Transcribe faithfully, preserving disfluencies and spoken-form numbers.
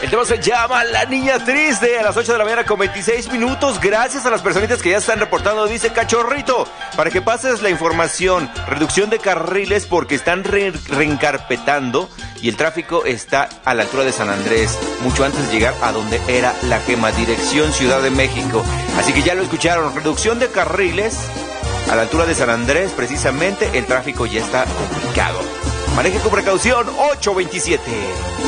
El tema se llama La Niña Triste, a las ocho de la mañana con veintiséis minutos. Gracias a las personitas que ya están reportando. Dice Cachorrito, para que pases la información, reducción de carriles porque están re reencarpetando y el tráfico está a la altura de San Andrés, mucho antes de llegar a donde era la quema, dirección Ciudad de México. Así que ya lo escucharon, reducción de carriles a la altura de San Andrés, precisamente el tráfico ya está complicado. Maneje con precaución, ocho veintisiete.